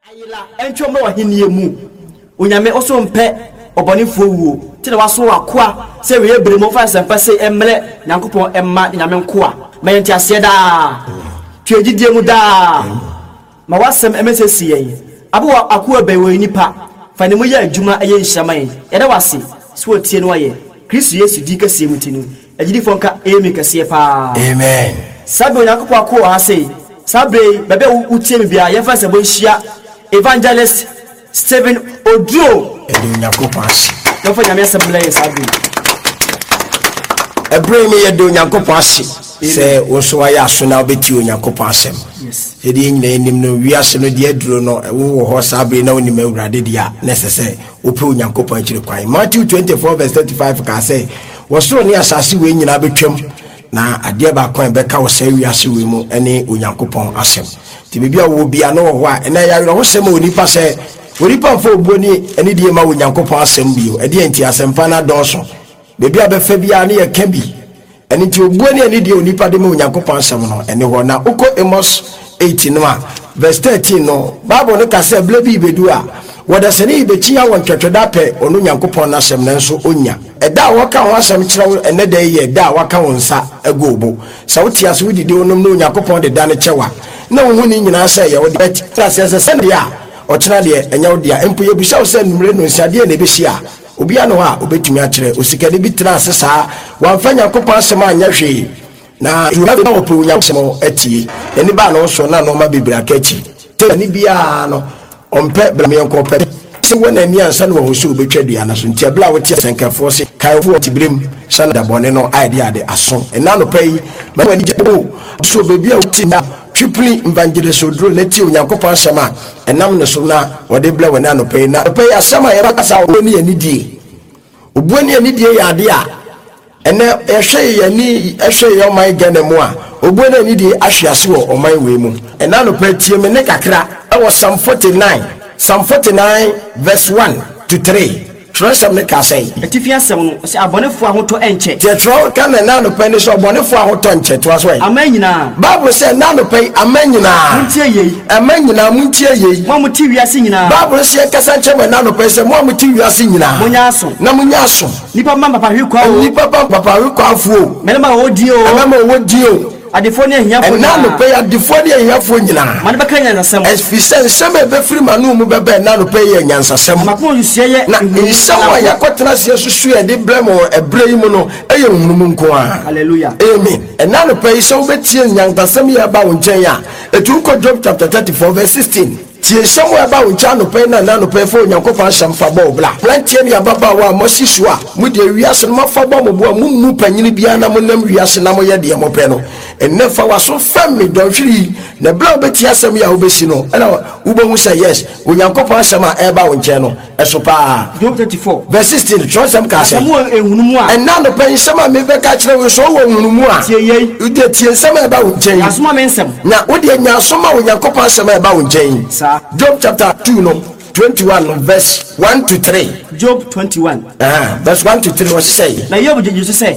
ayila entwo ma wahenie mu onyame oso mpe obonefo wuo ti na waso akoa se we ebremo fa sempa se emle nyankopon emma nyame nkoa ma yenti ase da twegidie mu da ma wasem emesesi yen abo akoa bewe nipa fa ne mu ya adwuma aye nhyaman yeda wase so otie no aye Kristo Yesu di kase mutinu agidi fonka emi kase pa amen sabe nyankopon akoa ha sei sabe bebe utie me bia ye fa se bo hia Evangelist Stephen Oduo edi nyakopasi no fa nyame assemble yes abi ebreme ye do nyakopasi se wo so aya so na obeti onyakopasem yes edi nyina enim no wiase no de aduro no wo ho sabe na onim awurade dia necessary ope onyakopan kire kwan Matthew 24:35 ka say wo so ne asase we nyina betwam na ade ba kwan beka wo say wiase we mu ene onyakopan asem ti bibia wo bia no ho a ena ya wo sem onipa se onipa fo obuoni ene die ma onyakopan asem bio ede enti asempa na donso bibia be fa bia ne ye ka bi ene ti obuoni ene die onipa de ma onyakopan asem no ene ho na uko Amos 18 no verse 13 no Bible no ka se ble bi bedu a wada sene ibechia won twetweda pe onu nyankopon na asem nanso onya eda waka ho asem kire ene da ye da waka wonsa agobo sa wotia so didi onum no nyankopon de da ne chewa na wo ni nyina sa ye wo de trase se de a o kira de enya wo de a empo ye busa wo se numre no nsiade na ebehia obi ano a obetumi a kire osika de bi trase sa wanfa nyankopon asem anya hwe na you have no pro nyankopon atie eni ba no so na no ma bibira kachi te ni bia no ompe bla me enko pe se wona ni ansa no ho so betwa dua na so ntia bla wo tie senkafo se kaifo tibrem sana da bone no idea de aso ena no pay ma wani jebo so bebi a wuti na triply evangelist Oduro na tie onyankopon asema enam ne so na wode bla wona no pay na pay asema ye ba sa wo ni anidie obuani anidie ya ade a ene ehwe ye ni ehwe ye oman gane mu a obuani anidie ahwe ase wo oman we mu ena no pay tie me ne kakra was Psalm 49 verse 1 to 3. Trust me ka say. Etifia sem no se abonefo ahoto enche. Te tro kan na no pen so abonefo ahoto enche to aso. Amanyina. Bible say na no pen amanyina. Muntie yei. Amanyina muntie yei. Mo muti wiase nyina. Bible say kasa nche we na no pen say mo muti wiase nyina. Munya aso. Na munya aso. Nipa mama papa hwekwa o. Nipa papa hwekwa afuo. Menema odi o. Menema odi o. Adefoni ahiafo na no pay adefoni ahiafo nyina man beka nyansasem efisen seme be free manu mu bebe na no pay nyansasem makon yusie ye na isawa yakotena sie susu e de blemo ebrei mu no eye hunum nko a hallelujah amen na no pay so betie nyansasem ya ba wonchen ya etu ko Job chapter 34 verse 16 tie somewhere ba woncha no pay na no pay fo nyankopon shamfa ba obla plantie ne ababa wa mosisu a mu de wiase no mafa ba mo bo mu panyini bia na mo nam wiase na mo ye de mo pɛ no enne fa waso family don hwiri na bla obeti asem ya obesi no na ubohu say yes onyankopon asem a eba wonche no eso pa Job 34 verse 16 tronsam ka say mo ehunumu a enna no pen sema me be ka kire we so wo ehunumu a tie yei ude tie sema eba wonche asoma me nsem na ode nya asoma onyankopon asem eba wonche sa Job chapter 2 no 21 verse 1 to 3 Job 21 verse 1 to 3 what say na Job je say